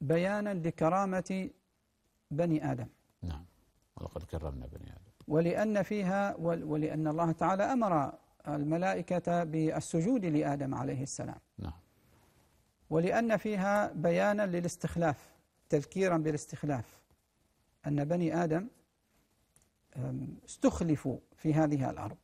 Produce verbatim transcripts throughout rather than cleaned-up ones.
بيانا لكرامة بني آدم. نعم، ولقد كرمنا بني آدم. ولأن فيها ولأن الله تعالى أمر الملائكة بالسجود لآدم عليه السلام. نعم. ولأن فيها بيانا للاستخلاف، تذكيرا بالاستخلاف، أن بني آدم استخلفوا في هذه الأرض،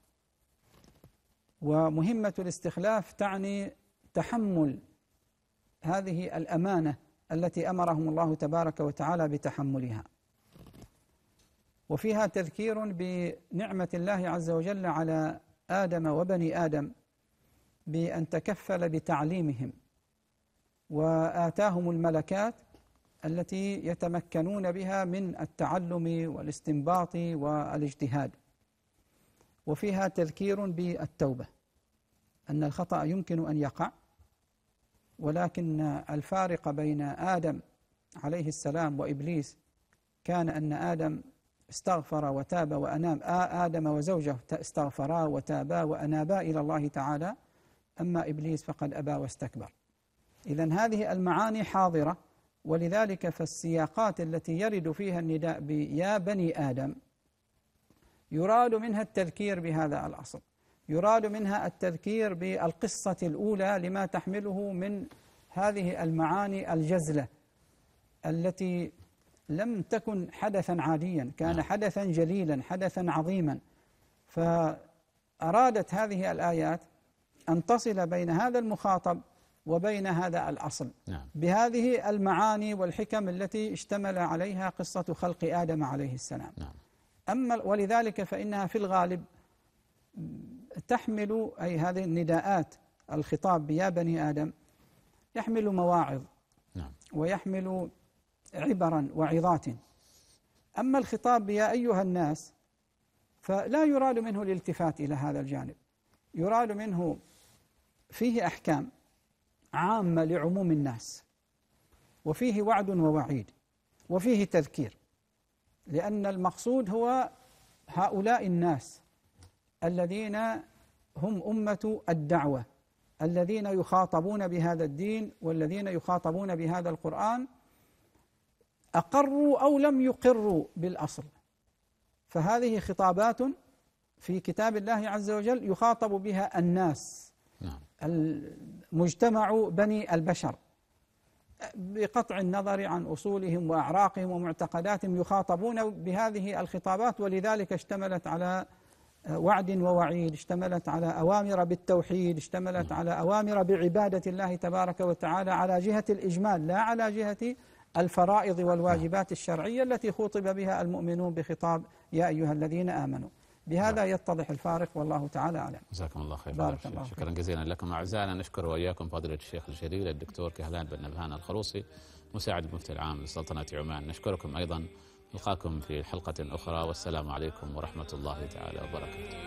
ومهمة الاستخلاف تعني تحمل هذه الأمانة التي أمرهم الله تبارك وتعالى بتحملها. وفيها تذكير بنعمة الله عز وجل على آدم وبني آدم بأن تكفل بتعليمهم وآتاهم الملكات التي يتمكنون بها من التعلم والاستنباط والاجتهاد. وفيها تذكير بالتوبة، أن الخطأ يمكن أن يقع، ولكن الفارق بين آدم عليه السلام وإبليس كان أن آدم استغفر وتاب وأناب، آدم وزوجه استغفرا وتابا وأنابا إلى الله تعالى، أما إبليس فقد أبى واستكبر. إذن هذه المعاني حاضرة، ولذلك فالسياقات التي يرد فيها النداء بيا بني آدم يراد منها التذكير بهذا الأصل، يراد منها التذكير بالقصة الأولى لما تحمله من هذه المعاني الجزلة التي لم تكن حدثا عاديا، كان حدثا جليلا، حدثا عظيما. فأرادت هذه الآيات أن تصل بين هذا المخاطب وبين هذا الأصل بهذه المعاني والحكم التي اشتمل عليها قصة خلق آدم عليه السلام. أما ولذلك فإنها في الغالب تحمل، أي هذه النداءات الخطاب بيا بني آدم يحمل مواعظ ويحمل عبرا وعظات. أما الخطاب بيا أيها الناس فلا يراد منه الالتفات إلى هذا الجانب، يراد منه فيه أحكام عامة لعموم الناس، وفيه وعد ووعيد، وفيه تذكير، لأن المقصود هو هؤلاء الناس الذين هم أمة الدعوة، الذين يخاطبون بهذا الدين والذين يخاطبون بهذا القرآن، أقروا أو لم يقروا بالأصل. فهذه خطابات في كتاب الله عز وجل يخاطب بها الناس، المجتمع بني البشر، بقطع النظر عن أصولهم وأعراقهم ومعتقداتهم يخاطبون بهذه الخطابات. ولذلك اشتملت على وعد ووعيد، اشتملت على أوامر بالتوحيد، اشتملت على أوامر بعبادة الله تبارك وتعالى على جهة الإجمال، لا على جهة الفرائض والواجبات الشرعية التي خوطب بها المؤمنون بخطاب يا أيها الذين آمنوا. بهذا يتضح الفارق، والله تعالى أعلم. جزاكم الله خير. بارك الله شكرا فيك. جزيلا لكم أعزائنا، نشكر وإياكم فضيلة الشيخ الجليل الدكتور كهلان بن نبهان الخروصي مساعد المفتي العام لسلطنة عمان. نشكركم أيضا، نلقاكم في حلقة أخرى، والسلام عليكم ورحمة الله تعالى وبركاته.